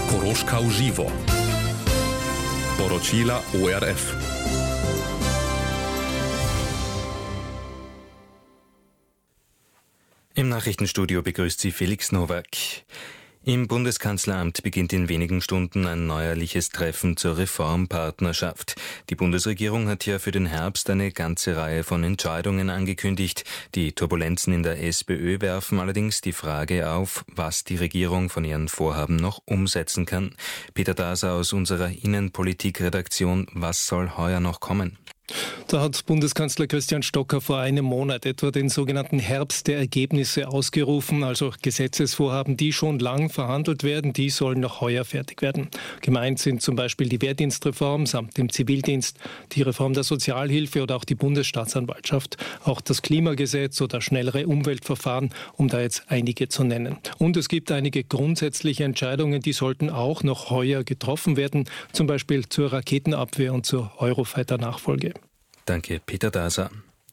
Koroška uživo. Poročila ORF. Im Nachrichtenstudio begrüßt Sie Felix Nowak. Im Bundeskanzleramt beginnt in wenigen Stunden ein neuerliches Treffen zur Reformpartnerschaft. Die Bundesregierung hat ja für den Herbst eine ganze Reihe von Entscheidungen angekündigt. Die Turbulenzen in der SPÖ werfen allerdings die Frage auf, was die Regierung von ihren Vorhaben noch umsetzen kann. Peter Daser aus unserer Innenpolitik-Redaktion, was soll heuer noch kommen? Da hat Bundeskanzler Christian Stocker vor einem Monat etwa den sogenannten Herbst der Ergebnisse ausgerufen, also Gesetzesvorhaben, die schon lang verhandelt werden, die sollen noch heuer fertig werden. Gemeint sind zum Beispiel die Wehrdienstreform samt dem Zivildienst, die Reform der Sozialhilfe oder auch die Bundesstaatsanwaltschaft, auch das Klimagesetz oder schnellere Umweltverfahren, um da jetzt einige zu nennen. Und es gibt einige grundsätzliche Entscheidungen, die sollten auch noch heuer getroffen werden, zum Beispiel zur Raketenabwehr und zur Eurofighter-Nachfolge. Danke, Peter Daser.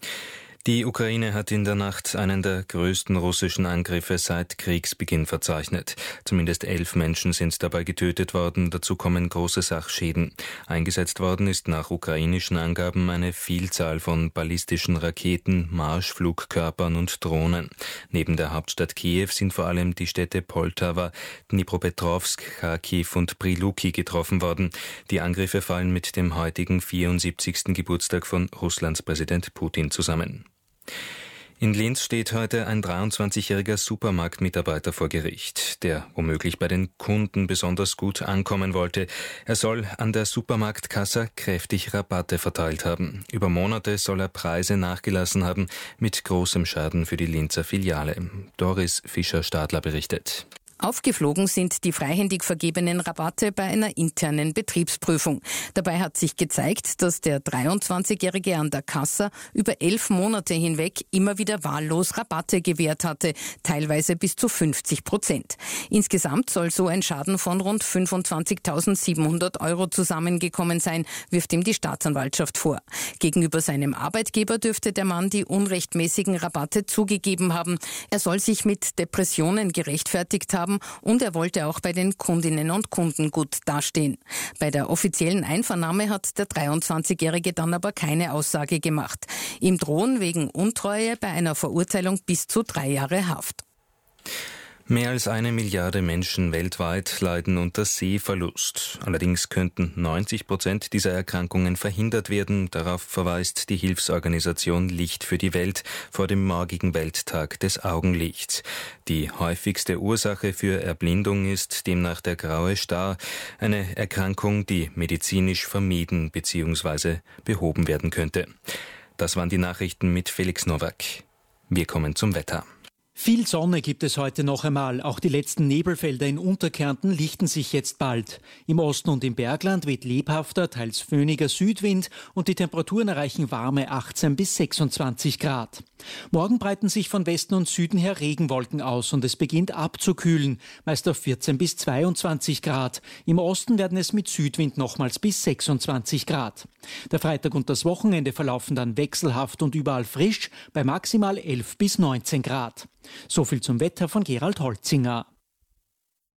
Die Ukraine hat in der Nacht einen der größten russischen Angriffe seit Kriegsbeginn verzeichnet. Zumindest 11 Menschen sind dabei getötet worden, dazu kommen große Sachschäden. Eingesetzt worden ist nach ukrainischen Angaben eine Vielzahl von ballistischen Raketen, Marschflugkörpern und Drohnen. Neben der Hauptstadt Kiew sind vor allem die Städte Poltawa, Dnipropetrovsk, Kharkiv und Priluki getroffen worden. Die Angriffe fallen mit dem heutigen 74. Geburtstag von Russlands Präsident Putin zusammen. In Linz steht heute ein 23-jähriger Supermarktmitarbeiter vor Gericht, der womöglich bei den Kunden besonders gut ankommen wollte. Er soll an der Supermarktkasse kräftig Rabatte verteilt haben. Über Monate soll er Preise nachgelassen haben, mit großem Schaden für die Linzer Filiale. Doris Fischer-Stadler berichtet. Aufgeflogen sind die freihändig vergebenen Rabatte bei einer internen Betriebsprüfung. Dabei hat sich gezeigt, dass der 23-Jährige an der Kasse über 11 Monate hinweg immer wieder wahllos Rabatte gewährt hatte, teilweise bis zu 50%. Insgesamt soll so ein Schaden von rund 25.700 € zusammengekommen sein, wirft ihm die Staatsanwaltschaft vor. Gegenüber seinem Arbeitgeber dürfte der Mann die unrechtmäßigen Rabatte zugegeben haben. Er soll sich mit Depressionen gerechtfertigt haben, und er wollte auch bei den Kundinnen und Kunden gut dastehen. Bei der offiziellen Einvernahme hat der 23-Jährige dann aber keine Aussage gemacht. Ihm drohen wegen Untreue bei einer Verurteilung bis zu 3 Jahre Haft. Mehr als 1 Milliarde Menschen weltweit leiden unter Sehverlust. Allerdings könnten 90% dieser Erkrankungen verhindert werden. Darauf verweist die Hilfsorganisation Licht für die Welt vor dem morgigen Welttag des Augenlichts. Die häufigste Ursache für Erblindung ist demnach der graue Star, eine Erkrankung, die medizinisch vermieden bzw. behoben werden könnte. Das waren die Nachrichten mit Felix Nowak. Wir kommen zum Wetter. Viel Sonne gibt es heute noch einmal. Auch die letzten Nebelfelder in Unterkärnten lichten sich jetzt bald. Im Osten und im Bergland weht lebhafter, teils föhniger Südwind und die Temperaturen erreichen warme 18 bis 26 Grad. Morgen breiten sich von Westen und Süden her Regenwolken aus und es beginnt abzukühlen, meist auf 14 bis 22 Grad. Im Osten werden es mit Südwind nochmals bis 26 Grad. Der Freitag und das Wochenende verlaufen dann wechselhaft und überall frisch bei maximal 11 bis 19 Grad. So viel zum Wetter von Gerald Holzinger.